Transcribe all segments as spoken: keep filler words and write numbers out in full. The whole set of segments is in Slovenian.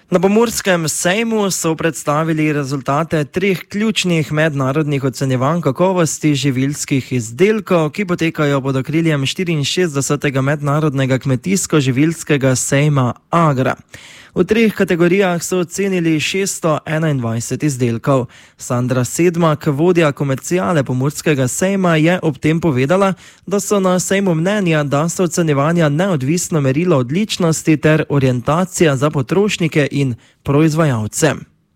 Na Pomurskem sejmu so predstavili rezultate treh ključnih mednarodnih ocenjevanj kakovosti živilskih izdelkov, ki potekajo pod okriljem štiriinšestdesetega mednarodnega kmetijsko-živilskega sejma Agra. V treh kategorijah so ocenili šeststo enaindvajset izdelkov. Sandra Sedmak, vodja komercijale Pomurskega sejma, je ob tem povedala, da so na sejmu mnenja, da so ocenjevanja neodvisno merilo odličnosti ter orientacija za potrošnike in proizvajalce.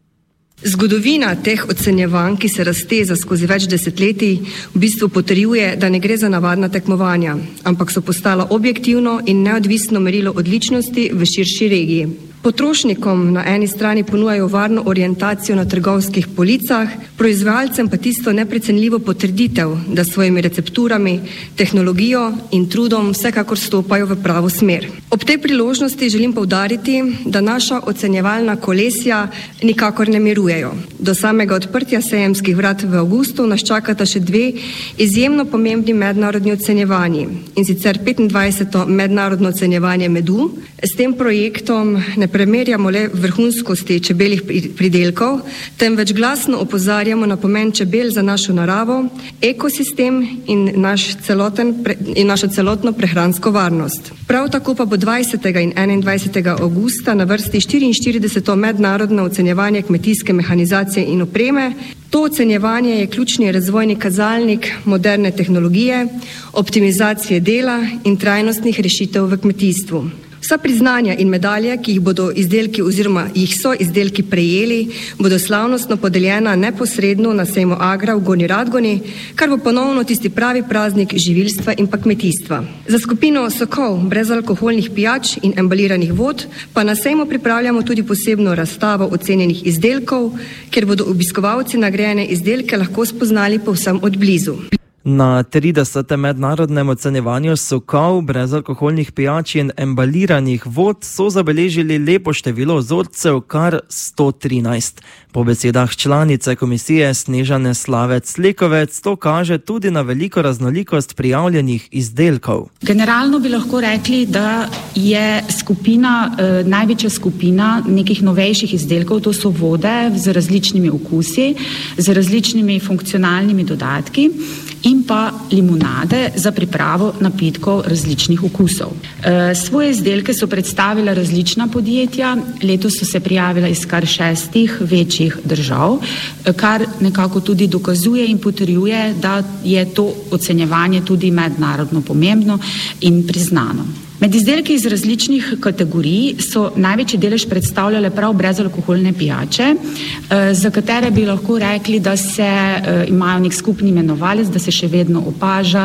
Zgodovina teh ocenjevanj, ki se razteza skozi več desetletij, v bistvu potrjuje, da ne gre za navadna tekmovanja, ampak so postala objektivno in neodvisno merilo odličnosti v širši regiji. Potrošnikom na eni strani ponujajo varno orientacijo na trgovskih policah, proizvajalcem pa tisto neprecenljivo potrditev, da s svojimi recepturami, tehnologijo in trudom vsekakor stopajo v pravo smer. Ob tej priložnosti želim poudariti, da naša ocenjevalna kolesja nikakor ne mirujejo. Do samega odprtja sejemskih vrat v avgustu nas čakata še dve izjemno pomembni mednarodni ocenjevanji, in sicer petindvajseto mednarodno ocenjevanje medu. S tem projektom ne premerjamo le vrhunskosti čebeljih pridelkov, temveč glasno opozarjamo na pomen čebel za našo naravo, ekosistem in, naš celoten, in našo celotno prehransko varnost. Prav tako pa bo dvajsetega in enaindvajsetega avgusta na vrsti štiriinštirideseto mednarodno ocenjevanje kmetijske mehanizacije in opreme. To ocenjevanje je ključni razvojni kazalnik moderne tehnologije, optimizacije dela in trajnostnih rešitev v kmetijstvu. Vsa priznanja in medalje, ki jih bodo izdelki oziroma jih so izdelki prejeli, bodo slavnostno podeljena neposredno na sejmu Agra v Gornji Radgoni, kar bo ponovno tisti pravi praznik živilstva in pa kmetijstva. Za skupino sokov brezalkoholnih pijač in embaliranih vod pa na sejmu pripravljamo tudi posebno razstavo ocenjenih izdelkov, kjer bodo obiskovalci nagrajene izdelke lahko spoznali povsem od blizu. Na tridesetem mednarodnem ocenjevanju sokov, brezalkoholnih pijač in embaliranih vod so zabeležili lepo število vzorcev, kar sto trinajst. Po besedah članice komisije Snežane Slavec-Lekovec to kaže tudi na veliko raznolikost prijavljenih izdelkov. Generalno bi lahko rekli, da je skupina, eh, največja skupina nekih novejših izdelkov, to so vode z različnimi okusi, z različnimi funkcionalnimi dodatki in pa limonade za pripravo napitkov različnih okusov. E, svoje izdelke so predstavila različna podjetja, letos so se prijavila iz kar šestih večjih držav, kar nekako tudi dokazuje in potrjuje, da je to ocenjevanje tudi mednarodno pomembno in priznano. Med izdelki iz različnih kategorij so največji delež predstavljale prav brezalkoholne pijače, za katere bi lahko rekli, da se imajo nek skupni imenovalec, da se še vedno opaža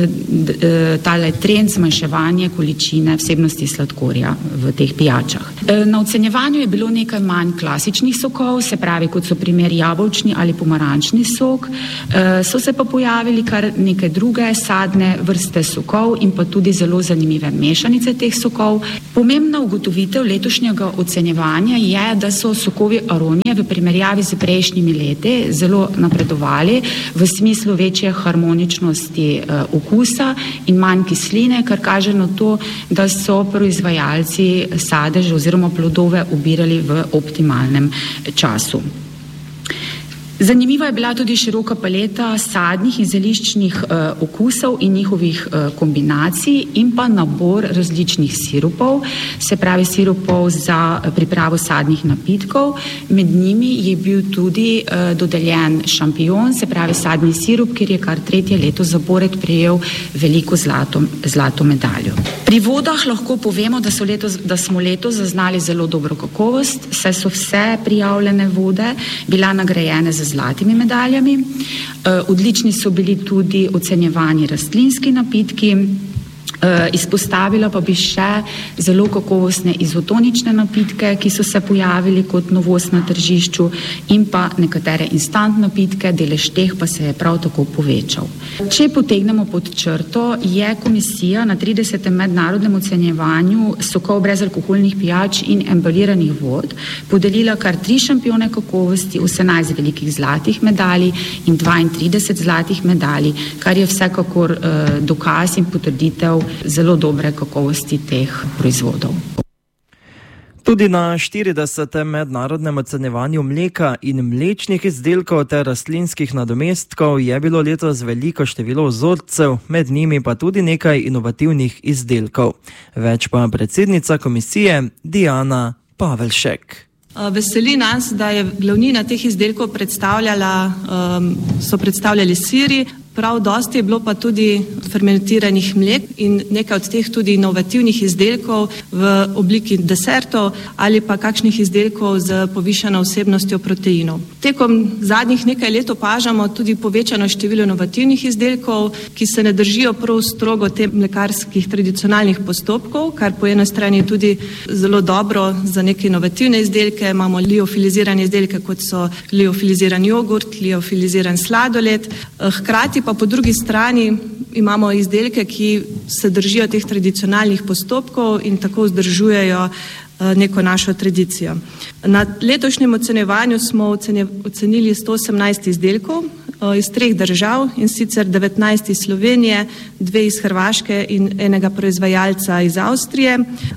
tale trend zmanjševanja količine vsebnosti sladkorja v teh pijačah. Na ocenjevanju je bilo nekaj manj klasičnih sokov, se pravi, kot so primer jabolčni ali pomarančni sok, so se pa pojavili kar neke druge sadne vrste sokov in pa tudi zelo zanimive mešanice teh sokov. Pomembna ugotovitev letošnjega ocenjevanja je, da so sokovi Aronije v primerjavi z prejšnjimi leti zelo napredovali v smislu večje harmoničnosti uh, okusa in manj kisline, kar kaže na to, da so proizvajalci sadeže oziroma plodove ubirali v optimalnem času. Zanimiva je bila tudi široka paleta sadnih in zeliščnih uh, okusov in njihovih uh, kombinacij in pa nabor različnih sirupov, se pravi sirupov za pripravo sadnih napitkov. Med njimi je bil tudi uh, dodeljen šampion, se pravi sadni sirup, kjer je kar tretje leto zapored prejel veliko zlato, zlato medaljo. Pri vodah lahko povemo, da, so letos, da smo letos zaznali zelo dobro kakovost, saj so vse prijavljene vode bila nagrajene za zlatimi medaljami. Odlični so bili tudi ocenjevani rastlinski napitki. Izpostavila pa bi še zelo kakovostne izotonične napitke, ki so se pojavili kot novost na tržišču, in pa nekatere instant napitke, delež teh pa se je prav tako povečal. Če potegnemo pod črto, je komisija na tridesetem mednarodnem ocenjevanju sokov brezalkoholnih pijač in embaliranih vod podelila kar tri šampione kakovosti, osemnajst velikih zlatih medalj in dvaintrideset zlatih medalj, kar je vsekakor eh, dokaz in potrditev zelo dobre kakovosti teh proizvodov. Tudi na štiridesetem mednarodnem ocenjevanju mleka in mlečnih izdelkov ter rastlinskih nadomestkov je bilo letos veliko število vzorcev, med njimi pa tudi nekaj inovativnih izdelkov. Več pa predsednica komisije Diana Pavelšek. Veseli nas, da je glavnina teh izdelkov predstavljala, so predstavljali siri, prav dosti je bilo pa tudi fermentiranih mlek in nekaj od teh tudi inovativnih izdelkov v obliki desertov ali pa kakšnih izdelkov z povišano vsebnostjo proteinov. Tekom zadnjih nekaj let opažamo tudi povečano število inovativnih izdelkov, ki se ne držijo prav strogo te mlekarskih tradicionalnih postopkov, kar po eni strani tudi zelo dobro za neke inovativne izdelke. Imamo liofilizirane izdelke, kot so liofiliziran jogurt, liofiliziran sladoled, hkrati pa po drugi strani imamo izdelke, ki se držijo teh tradicionalnih postopkov in tako vzdržujejo neko našo tradicijo. Na letošnjem ocenjevanju smo ocenili sto osemnajst izdelkov iz treh držav, in sicer devetnajst iz Slovenije, dve iz Hrvaške in enega proizvajalca iz Avstrije.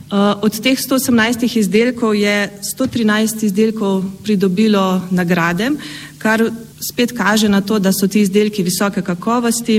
Od teh sto osemnajst izdelkov je sto trinajst izdelkov pridobilo nagrade, kar spet kaže na to, da so ti izdelki visoke kakovosti.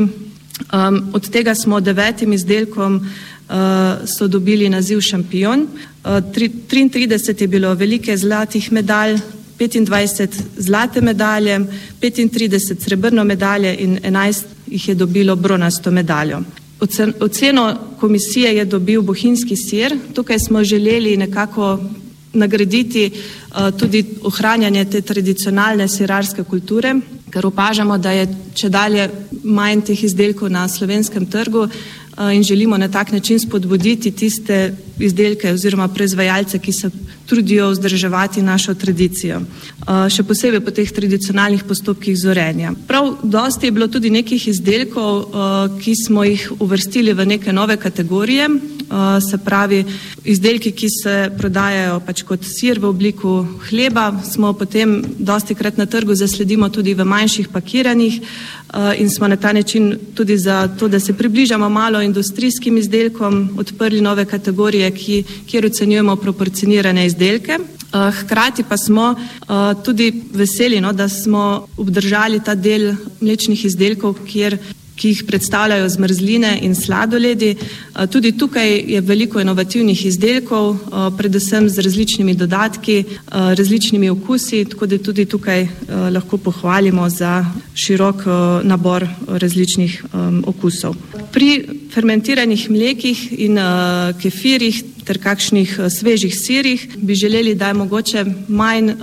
Um, od tega smo devetim izdelkom uh, so dobili naziv šampion, uh, triintrideset je bilo velike zlatih medalj, petindvajset zlate medalje, petintrideset srebrno medalje in enajst jih je dobilo bronasto medaljo. Ocen, oceno komisije je dobil bohinjski sir. Tukaj smo želeli nekako nagraditi uh, tudi ohranjanje te tradicionalne sirarske kulture, ker opažamo, da je čedalje manj teh izdelkov na slovenskem trgu uh, in želimo na tak način spodbuditi tiste izdelke oziroma proizvajalce, ki se trudijo vzdrževati našo tradicijo, uh, še posebej po teh tradicionalnih postopkih zorenja. Prav dosti je bilo tudi nekih izdelkov, uh, ki smo jih uvrstili v neke nove kategorije, uh, se pravi izdelki, ki se prodajajo pač kot sir v obliku hleba, smo potem dosti krat na trgu zasledimo tudi v manjših pakiranjih uh, in smo na ta način tudi za to, da se približamo malo industrijskim izdelkom, odprli nove kategorije, ki, kjer ocenjujemo proporcionirane izdelke. Hkrati pa smo uh, tudi veseli, no, da smo obdržali ta del mlečnih izdelkov, kjer ki jih predstavljajo zmrzline in sladoledi. Tudi tukaj je veliko inovativnih izdelkov, predvsem z različnimi dodatki, različnimi okusi, tako da tudi tukaj lahko pohvalimo za širok nabor različnih okusov. Pri fermentiranih mlekih in kefirih ter kakšnih svežih sirih bi želeli, da je mogoče manj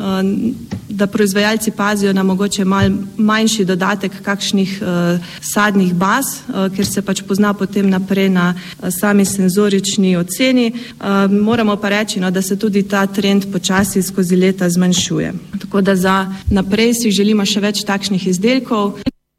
da proizvajalci pazijo na mogoče mal manjši dodatek kakšnih uh, sadnih baz, uh, ker se pač pozna potem naprej na uh, sami senzorični oceni. Uh, moramo pa reči, no, da se tudi ta trend počasi skozi leta zmanjšuje. Tako da za naprej si želimo še več takšnih izdelkov.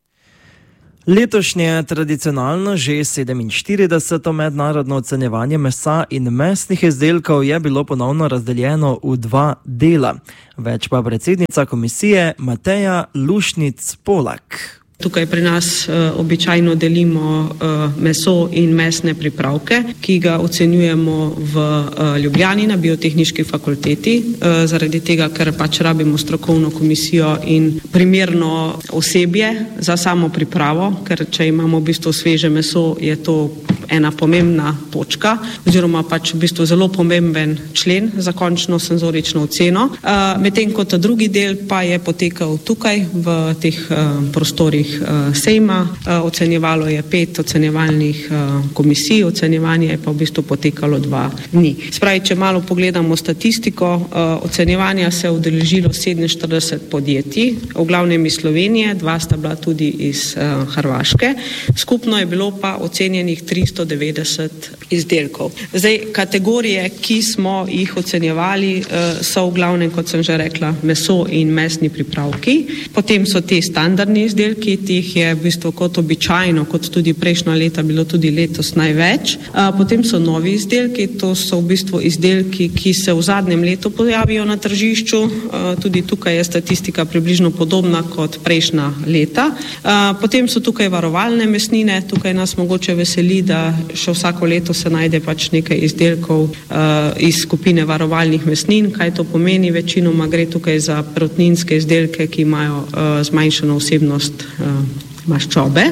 Letošnje tradicionalno že sedeminštirideseto mednarodno ocenjevanje mesa in mesnih izdelkov je bilo ponovno razdeljeno v dva dela. Več pa predsednica komisije Mateja Lušnic-Polak. Tukaj pri nas uh, običajno delimo uh, meso in mesne pripravke, ki ga ocenjujemo v uh, Ljubljani na biotehniški fakulteti, uh, zaradi tega, ker pač rabimo strokovno komisijo in primerno osebje za samo pripravo, ker če imamo v bistvu sveže meso, je to ena pomembna točka oziroma pač v bistvu zelo pomemben člen za končno senzorično oceno. Uh, medtem kot drugi del pa je potekal tukaj v teh uh, prostorih sejma, ocenjevalo je pet ocenjevalnih komisij, ocenjevanje je pa v bistvu potekalo dva dni. Spravi, če malo pogledamo statistiko, ocenjevanja se je udeležilo sedeminštirideset podjetij, v glavnem iz Slovenije, dva sta bila tudi iz Hrvaške, skupno je bilo pa ocenjenih tristo devetdeset izdelkov. Zdaj, kategorije, ki smo jih ocenjevali, so v glavnem, kot sem že rekla, meso in mesni pripravki, potem so te standardni izdelki, teh je v bistvu kot običajno, kot tudi prejšnja leta, bilo tudi letos največ. Potem so novi izdelki, to so v bistvu izdelki, ki se v zadnjem letu pojavijo na tržišču. Tudi tukaj je statistika približno podobna kot prejšnja leta. Potem so tukaj varovalne mesnine, tukaj nas mogoče veseli, da še vsako leto se najde pač nekaj izdelkov iz skupine varovalnih mesnin. Kaj to pomeni? Večinoma gre tukaj za perutninske izdelke, ki imajo zmanjšano vsebnost maščobe.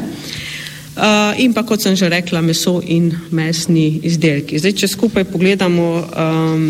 In pa, kot sem že rekla, meso in mesni izdelki. Zdaj, če skupaj pogledamo um,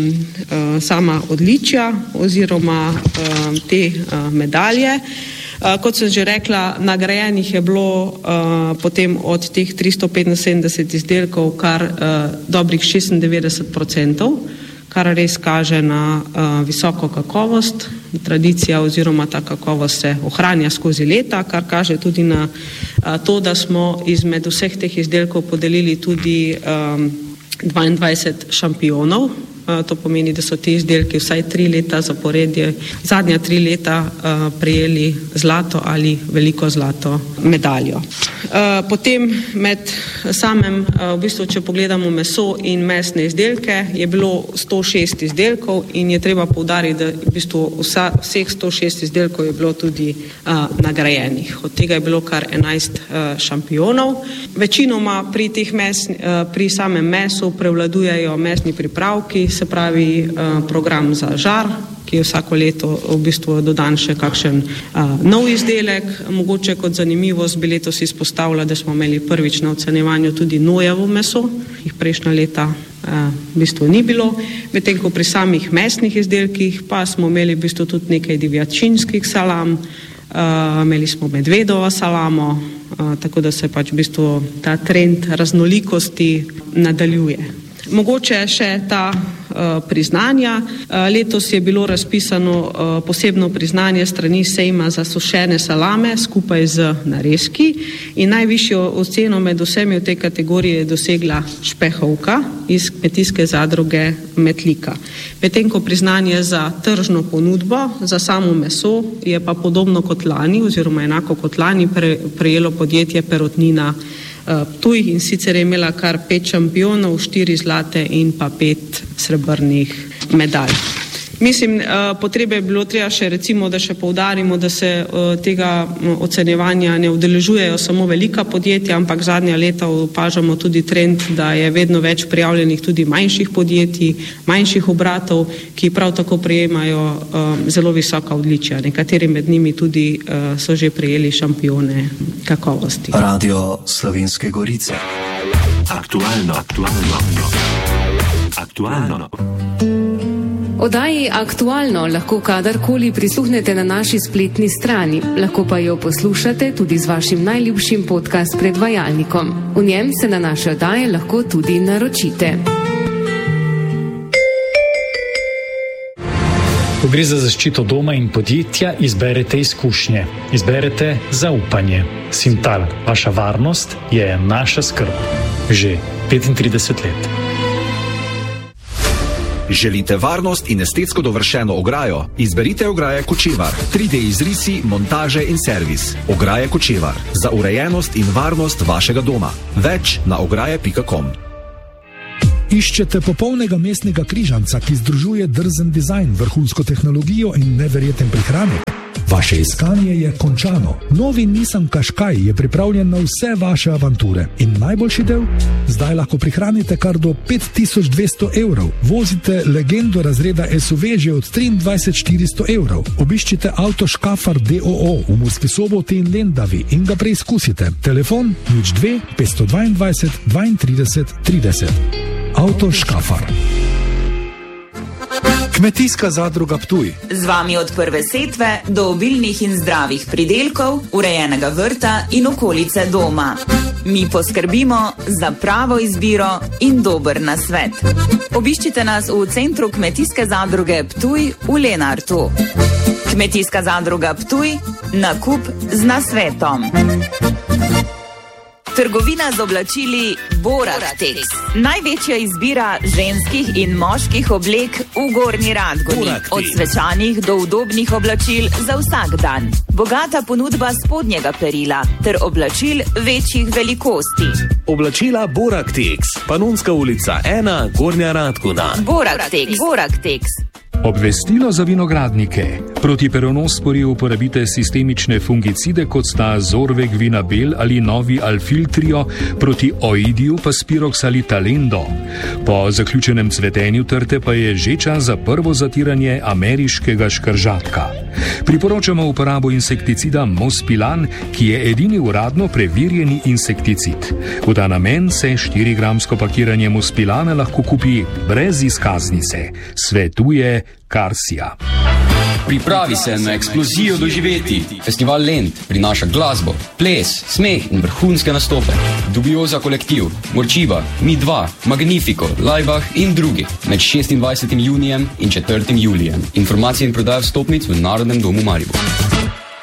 sama odličja oziroma um, te uh, medalje, uh, kot sem že rekla, nagrajenih je bilo uh, potem od teh tristo petinsedemdeset izdelkov kar uh, dobrih šestindevetdeset procentov, kar res kaže na uh, visoko kakovost. Tradicija oziroma ta kakovost se ohranja skozi leta, kar kaže tudi na uh, to, da smo izmed vseh teh izdelkov podelili tudi um, dvaindvajset šampionov. Uh, to pomeni, da so ti izdelki vsaj tri leta zaporedje, zadnja tri leta uh, prejeli zlato ali veliko zlato medaljo. Uh, potem med samem, uh, v bistvu, če pogledamo meso in mesne izdelke, je bilo sto šest izdelkov in je treba poudariti, da v bistvu vsa, vseh sto šest izdelkov je bilo tudi uh, nagrajenih. Od tega je bilo kar enajst uh, šampionov. Večinoma pri, teh mes, uh, pri samem mesu prevladujejo mesni pripravki, se pravi uh, program za žar, ki je vsako leto v bistvu dodan še kakšen uh, nov izdelek. Mogoče kot zanimivost bi letos izpostavila, da smo imeli prvič na ocenjevanju tudi nojevo meso, jih prejšnja leta uh, v bistvu ni bilo. Medtem ko pri samih mesnih izdelkih pa smo imeli v bistvu tudi nekaj divjačinskih salam, uh, imeli smo medvedovo salamo, uh, tako da se pač v bistvu ta trend raznolikosti nadaljuje. Mogoče še ta uh, priznanja. Uh, letos je bilo razpisano uh, posebno priznanje strani Sejma za sušene salame skupaj z narezki in najvišjo oceno med vsemi v tej kategoriji je dosegla Špehovka iz kmetijske zadruge Metlika. Medtem ko priznanje za tržno ponudbo, za samo meso je pa podobno kot lani oziroma enako kot lani pre, prejelo podjetje Perutnina Ptuj in sicer je imela kar pet šampionov, štiri zlate in pa pet srebrnih medalj. Mislim, potrebe je bilo treba še recimo, da še poudarimo, da se tega ocenjevanja ne udeležujejo samo velika podjetja, ampak zadnja leta opažamo tudi trend, da je vedno več prijavljenih tudi manjših podjetij, manjših obratov, ki prav tako prejemajo zelo visoka odličja. Nekateri med njimi tudi so že prejeli šampione kakovosti. Radio Slovenske Gorice. Aktualno, aktualno, aktualno. Oddaji Aktualno lahko kadarkoli prisluhnete na naši spletni strani, lahko pa jo poslušate tudi z vašim najljubšim podcast predvajalnikom. V njem se na naše oddaje lahko tudi naročite. Ko gre za zaščito doma in podjetja, izberete izkušnje, izberete zaupanje. Sintal, vaša varnost je naša skrb. Že petintrideset let. Želite varnost in estetsko dovršeno ograjo? Izberite ograje Kočevar. tri D izrisi, montaže in servis. Ograje Kočevar. Za urejenost in varnost vašega doma. Več na ograje pika com. Iščete popolnega mestnega križanca, ki združuje drzen dizajn, vrhunsko tehnologijo in neverjeten prihranek? Vaše iskanje je končano. Novi Nissan Qashqai je pripravljen na vse vaše avanture. In najboljši del? Zdaj lahko prihranite kar do pet tisoč dvesto evrov. Vozite legendo razreda S U V že od triindvajset tisoč štiristo evrov. Obiščite Auto Škafar D O O v Murski Soboti in Lendavi in ga preizkusite. Telefon nič dve petsto dvaindvajset dvaintrideset trideset. Auto Škafar. Kmetijska zadruga Ptuj. Z vami od prve setve do obilnih in zdravih pridelkov, urejenega vrta in okolice doma. Mi poskrbimo za pravo izbiro in dober nasvet. Obiščite nas v centru Kmetijske zadruge Ptuj v Lenartu. Kmetijska zadruga Ptuj, nakup z nasvetom. Trgovina z oblačili Boratex. Največja izbira ženskih in moških oblek v Gornji Radgoni. Od svečanih do udobnih oblačil za vsak dan. Bogata ponudba spodnjega perila ter oblačil večjih velikosti. Oblačila Boratex. Panonska ulica ena, Gornja Radgona. Boratex. Boratex. Obvestilo za vinogradnike. Proti peronosporju uporabite sistemične fungicide, kot sta Zorveg Vinabel ali Novi Alfiltrio, proti oidiju pa Spirox ali Talendo. Po zaključenem cvetenju trte pa je že čas za prvo zatiranje ameriškega škržatka. Priporočamo uporabo insekticida Mospilan, ki je edini uradno preverjeni insekticid. V ta namen se štirigramsko pakiranje Mospilana lahko kupi brez izkaznice. Svetuje Karsija. Pripravi se na eksplozijo doživeti. Festival Lent prinaša glasbo, ples, smeh in vrhunske nastope. Dubioza kolektiv, Morčiba, Mi dva, Magnifico, Laibach in drugi med šestindvajsetim junijem in četrtim julijem. Informacije in prodaja vstopnic v Narodnem domu Maribor.